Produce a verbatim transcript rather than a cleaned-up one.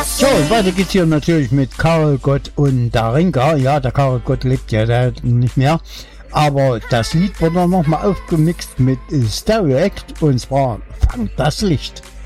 So, und weiter geht's hier natürlich mit Karel Gott und Darinka. Ja, der Karel Gott lebt ja der nicht mehr. Aber das Lied wurde nochmal aufgemixt mit Stereo Act und zwar Fang das Licht.